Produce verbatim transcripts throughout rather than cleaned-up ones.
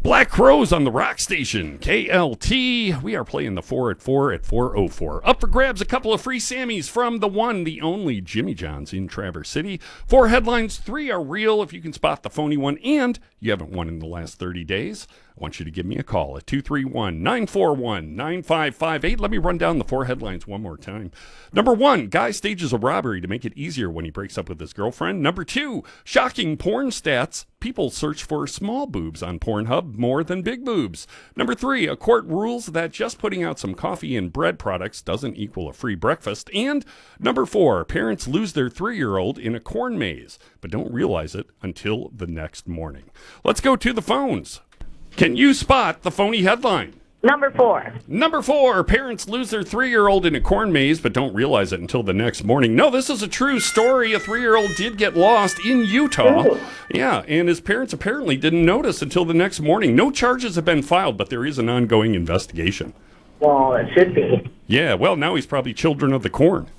Black Crows on the Rock Station, K L T. We are playing the four at four at four oh four. Up for grabs, a couple of free Sammys from the one, the only Jimmy John's in Traverse City. Four headlines, three are real if you can spot the phony one, and you haven't won in the last thirty days. I want you to give me a call at two three one, nine four one, nine five five eight. Let me run down the four headlines one more time. Number one, guy stages a robbery to make it easier when he breaks up with his girlfriend. Number two, shocking porn stats. People search for small boobs on Pornhub more than big boobs. Number three, a court rules that just putting out some coffee and bread products doesn't equal a free breakfast. And number four, parents lose their three-year-old in a corn maze, but don't realize it until the next morning. Let's go to the phones. Can you spot the phony headline? Number four. Number four, parents lose their three-year-old in a corn maze but don't realize it until the next morning. No, this is a true story. A three-year-old did get lost in Utah. Ooh. Yeah, and his parents apparently didn't notice until the next morning. No charges have been filed, but there is an ongoing investigation. Well, it should be. Yeah, well, now he's probably children of the corn.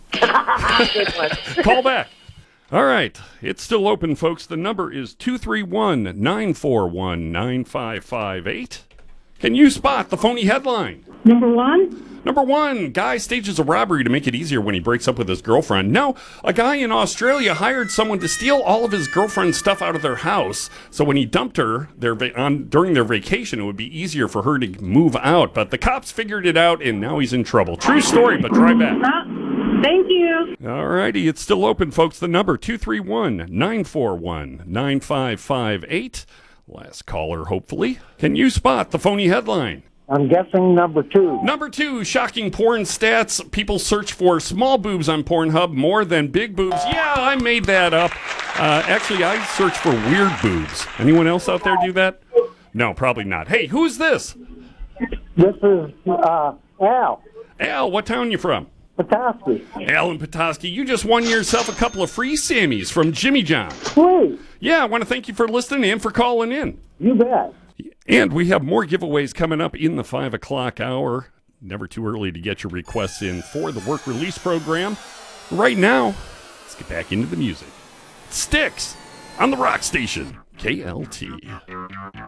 Good one. Call back. All right, it's still open, folks. The number is two three one, nine four one, nine five five eight. Can you spot the phony headline? Number one? Number one, guy stages a robbery to make it easier when he breaks up with his girlfriend. No, a guy in Australia hired someone to steal all of his girlfriend's stuff out of their house. So when he dumped her their va- on during their vacation, it would be easier for her to move out. But the cops figured it out, and now he's in trouble. True story, but try back. Uh, thank you. All righty, it's still open, folks. The number, two three one, nine four one, nine five five eight. Last caller, hopefully. Can you spot the phony headline? I'm guessing number two. Number two, shocking porn stats. People search for small boobs on Pornhub more than big boobs. Yeah, I made that up. Uh, actually, I search for weird boobs. Anyone else out there do that? No, probably not. Hey, who's this? This is uh, Al Al, what town you from? Petoskey. Al in Petoskey, you just won yourself a couple of free Sammys from Jimmy John. Sweet. Yeah, I want to thank you for listening and for calling in. You bet. And we have more giveaways coming up in the five o'clock hour. Never too early to get your requests in for the work release program. Right now, let's get back into the music. Styx on the Rock Station, K L T.